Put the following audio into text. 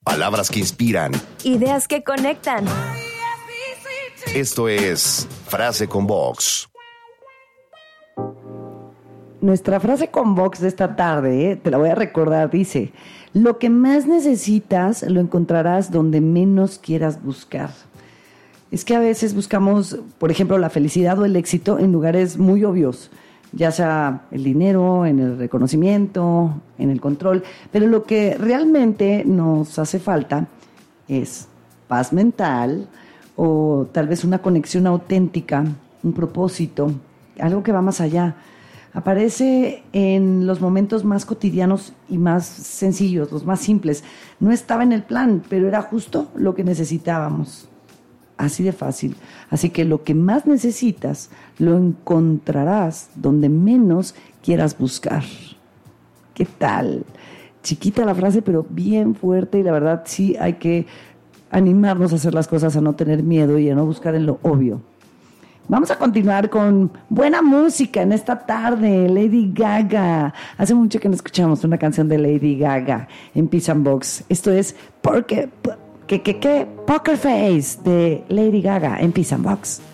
Palabras que inspiran. Ideas que conectan. Esto es Frase con Vox. Nuestra frase con Vox de esta tarde, te la voy a recordar, dice: lo que más necesitas lo encontrarás donde menos quieras buscar. Es que a veces buscamos, por ejemplo, la felicidad o el éxito en lugares muy obvios, ya sea el dinero, en el reconocimiento, en el control, pero lo que realmente nos hace falta es paz mental o tal vez una conexión auténtica, un propósito, algo que va más allá. Aparece en los momentos más cotidianos y más sencillos, los más simples. No estaba en el plan, pero era justo lo que necesitábamos. Así de fácil. Así que lo que más necesitas lo encontrarás donde menos quieras buscar. ¿Qué tal? Chiquita la frase, pero bien fuerte, y la verdad sí hay que animarnos a hacer las cosas, a no tener miedo y a no buscar en lo obvio. Vamos a continuar con buena música en esta tarde. Lady Gaga. Hace mucho que no escuchamos una canción de Lady Gaga en Peace and Box. Esto es Poker Face de Lady Gaga en Peace and Box.